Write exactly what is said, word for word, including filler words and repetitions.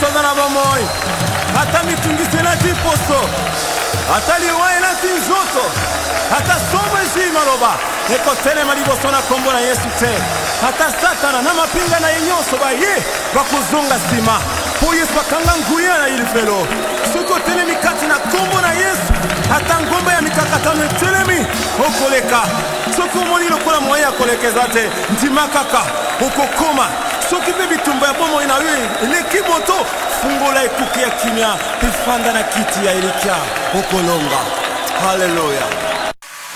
soza na bomoi ata mitungisi na tiposo ata liwaye na tinzoto ata somo esi maloba ekotelema liboso na kombo na Yesu te ata satana na mapinga na yenyoso baye bakuzonga sima po Yesu akanga nguya na ilifelo soko telemi kati na kombo na Yesu ata ngomba ya mikakatano telemi okoleka soko moni lokola moya kolekeza te ntima kaka okokoma soki pe bitumba ya bomo ina we leki moto fungola ekuki ya kimia pifanda na kiti ya elikia okolonga. Hallelujah.